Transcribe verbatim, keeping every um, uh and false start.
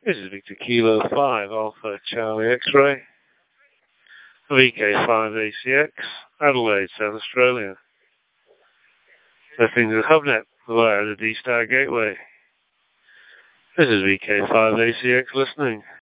This is Victor Kilo five Alpha Charlie X-Ray, V K five A C X, Adelaide, South Australia. Listening to the HubNet via the D-Star Gateway. This is V K five A C X listening.